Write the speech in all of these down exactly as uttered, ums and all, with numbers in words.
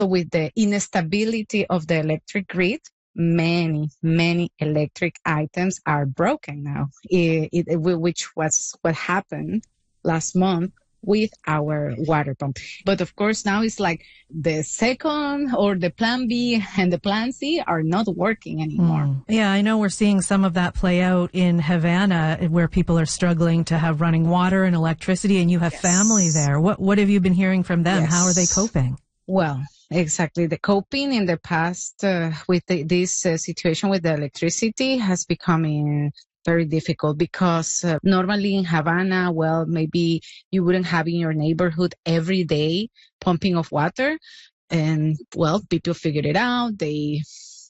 So with the instability of the electric grid, many, many electric items are broken now, it, it, which was what happened last month with our water pump. But of course, now it's like the second or the plan B and the plan C are not working anymore. Mm. Yeah, I know we're seeing some of that play out in Havana, where people are struggling to have running water and electricity, and you have yes. family there. What what have you been hearing from them? Yes. How are they coping? Well, exactly. The coping in the past uh, with the, this uh, situation with the electricity has become in very difficult because uh, normally in Havana, well, maybe you wouldn't have in your neighborhood every day pumping of water. And well, people figured it out. They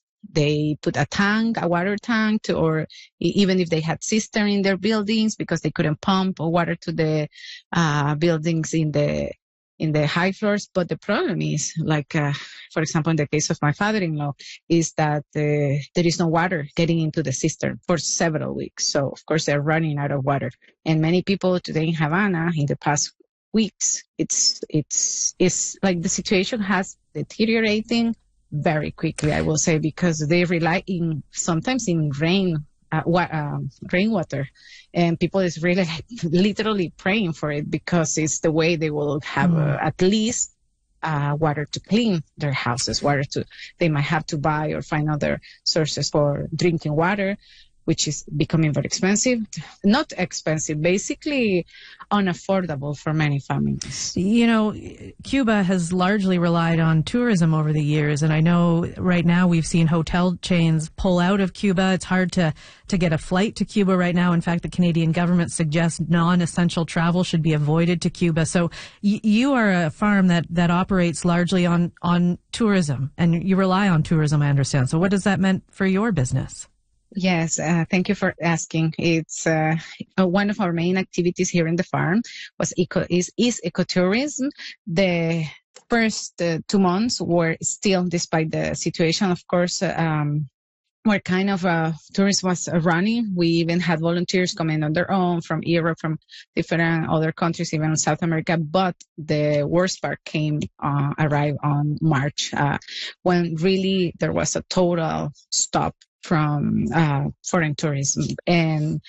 they put a tank, a water tank, to, or even if they had cistern in their buildings because they couldn't pump water to the uh, buildings in the in the high floors. But the problem is, like, uh, for example, in the case of my father-in-law, is that uh, there is no water getting into the cistern for several weeks. So, of course, they're running out of water. And many people today in Havana, in the past weeks, it's, it's, it's like the situation has deteriorating very quickly, I will say, because they rely in, sometimes in rain, Uh, wa- um, rainwater, and people is really like, literally praying for it because it's the way they will have mm. uh, at least uh, water to clean their houses, water to, they might have to buy or find other sources for drinking water, which is becoming very expensive. Not expensive, basically unaffordable for many families. You know, Cuba has largely relied on tourism over the years, and I know right now we've seen hotel chains pull out of Cuba. It's hard to, to get a flight to Cuba right now. In fact, the Canadian government suggests non-essential travel should be avoided to Cuba. So y- you are a farm that, that operates largely on, on tourism, and you rely on tourism, I understand. So what does that mean for your business? Yes, uh, thank you for asking. It's uh, one of our main activities here in the farm was eco is, is ecotourism. The first uh, two months were still, despite the situation, of course, um, where kind of uh, tourism was uh, running. We even had volunteers coming on their own from Europe, from different other countries, even South America. But the worst part came, uh, arrived on March, uh, when really there was a total stop from uh, foreign tourism. And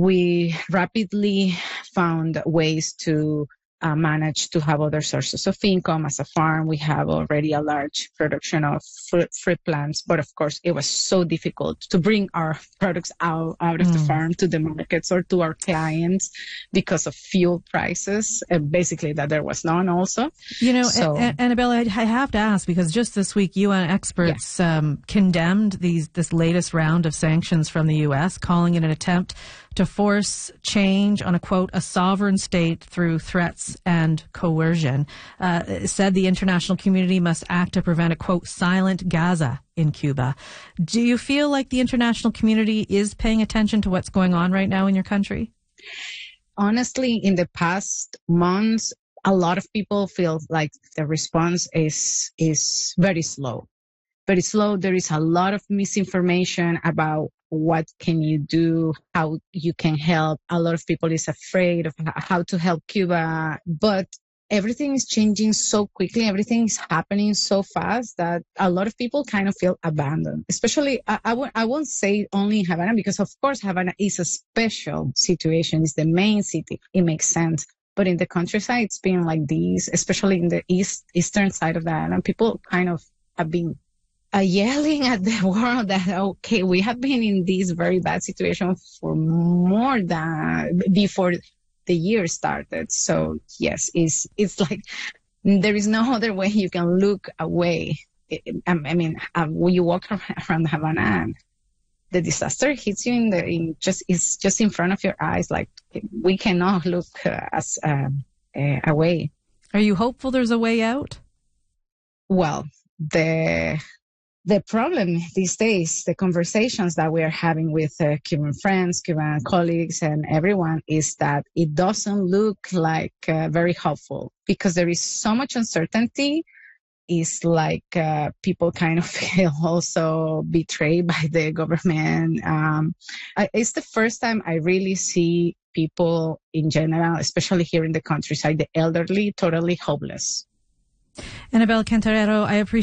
we rapidly found ways to uh, manage to have other sources of income. As a farm, we have already a large production of fruit, fruit plants, but of course it was so difficult to bring our products out, out of mm. the farm to the markets or to our clients because of fuel prices, and basically that there was none also. You know, so, a- Annabella, I have to ask, because just this week U N experts yeah. um, condemned these this latest round of sanctions from the U S, calling it an attempt to force change on a, quote, a sovereign state through threats and coercion. Uh, said the international community must act to prevent a, quote, silent Gaza in Cuba. Do you feel like the international community is paying attention to what's going on right now in your country? Honestly, in the past months, a lot of people feel like the response is is very slow. Very slow. There is a lot of misinformation about what can you do, how you can help. A lot of people is afraid of how to help Cuba, but everything is changing so quickly. Everything is happening so fast that a lot of people kind of feel abandoned. Especially, I, I, w- I won't say only in Havana, because of course Havana is a special situation. It's the main city. It makes sense. But in the countryside, it's been like this, especially in the east, eastern side of the island. People kind of have been Uh, yelling at the world that, okay, we have been in this very bad situation for more than before the year started. So yes, it's, it's like there is no other way you can look away. I mean, uh, when you walk around Havana and the disaster hits you in the, in just, it's just in front of your eyes. Like we cannot look uh, as uh, uh, away. Are you hopeful there's a way out? Well, the, The problem these days, the conversations that we are having with uh, Cuban friends, Cuban colleagues, and everyone is that it doesn't look like uh, very hopeful because there is so much uncertainty. It's like uh, people kind of feel also betrayed by the government. Um, I, it's the first time I really see people in general, especially here in the countryside, the elderly, totally hopeless. Annabella Cantarero, I appreciate